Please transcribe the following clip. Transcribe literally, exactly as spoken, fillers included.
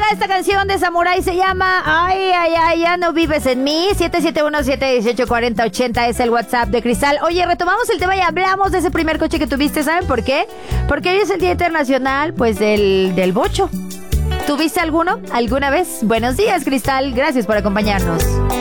esta canción de Samurai, se llama Ay, ay, ay, ya no vives en mí. siete siete uno, siete uno ocho, cuatro cero ocho cero es el WhatsApp de Cristal. Oye, retomamos el tema y hablamos de ese primer coche que tuviste. ¿Saben por qué? Porque hoy es el Día Internacional, pues, del, del bocho. ¿Tuviste alguno alguna vez? Buenos días, Cristal. Gracias por acompañarnos.